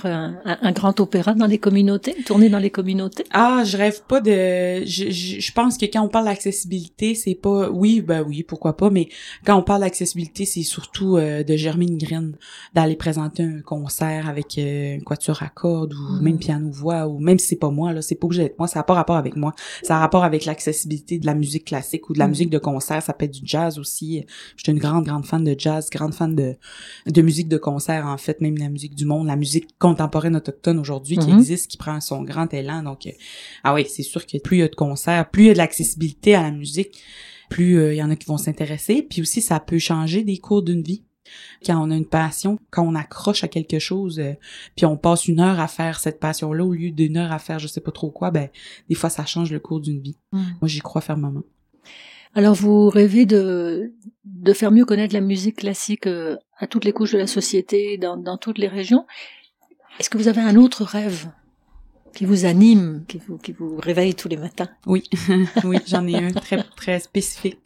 faire un grand opéra dans les communautés, tourner dans les communautés? Ah, je rêve pas de... Je pense que quand on parle d'accessibilité, c'est pas... Oui, pourquoi pas, mais quand on parle d'accessibilité, c'est surtout de germer une graine, d'aller présenter un concert avec une quatuor à cordes ou même piano-voix, ou même si c'est pas moi, là, c'est pas obligé d'être moi, ça n'a pas rapport avec moi. Ça a rapport avec l'accessibilité de la musique classique ou de la musique de concert, ça peut être du jazz aussi. Je suis une grande fan de jazz, grande fan de musique de concert, en fait, même la musique du monde, la musique contemporaine autochtone aujourd'hui qui existe, qui prend son grand élan. Donc, ah oui, c'est sûr que plus il y a de concerts, plus il y a de l'accessibilité à la musique, plus il y en a qui vont s'intéresser. Puis aussi, ça peut changer des cours d'une vie. Quand on a une passion, quand on accroche à quelque chose, puis on passe 1 heure à faire cette passion-là au lieu d'1 heure à faire je sais pas trop quoi, ben des fois, ça change le cours d'une vie. Moi, j'y crois fermement. Alors, vous rêvez de faire mieux connaître la musique classique à toutes les couches de la société, dans toutes les régions. Est-ce que vous avez un autre rêve qui vous anime, qui vous réveille tous les matins? Oui, oui, j'en ai un très très spécifique.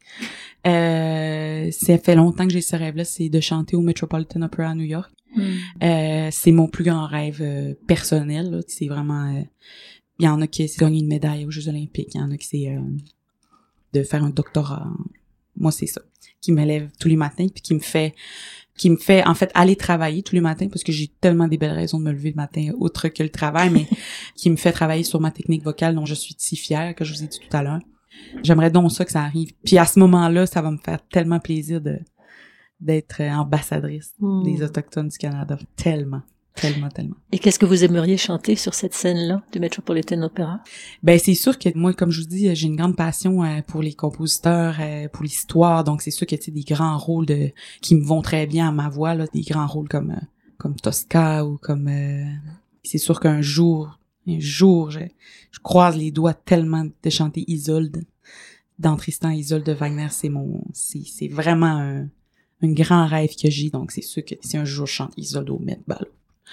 Ça fait longtemps que j'ai ce rêve-là, c'est de chanter au Metropolitan Opera à New York. C'est mon plus grand rêve personnel. Là. C'est vraiment... Il y en a qui c'est gagner une médaille aux Jeux Olympiques, il y en a qui c'est de faire un doctorat. Moi, c'est ça qui me lève tous les matins puis qui me fait en fait aller travailler tous les matins parce que j'ai tellement des belles raisons de me lever le matin autre que le travail, mais qui me fait travailler sur ma technique vocale dont je suis si fière, que je vous ai dit tout à l'heure. J'aimerais donc ça que ça arrive. Puis à ce moment-là, ça va me faire tellement plaisir d'être ambassadrice des Autochtones du Canada. Tellement. Et qu'est-ce que vous aimeriez chanter sur cette scène-là du Metropolitan Opera? Ben c'est sûr que moi, comme je vous dis, j'ai une grande passion pour les compositeurs, pour l'histoire. Donc c'est sûr que des grands rôles qui me vont très bien à ma voix, là, des grands rôles comme Tosca ou comme. C'est sûr qu'un jour, je croise les doigts tellement de chanter Isolde dans Tristan et Isolde de Wagner. C'est vraiment un grand rêve que j'ai. Donc c'est sûr que si un jour je chante Isolde au Met, ben là,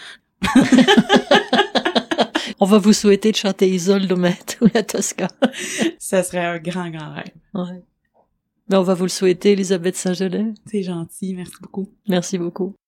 on va vous souhaiter de chanter Isolde au Met ou la Tosca. Ça serait un grand rêve. Ouais. Mais on va vous le souhaiter, Elisabeth Saint-Gelais. C'est gentil, merci beaucoup. Merci beaucoup.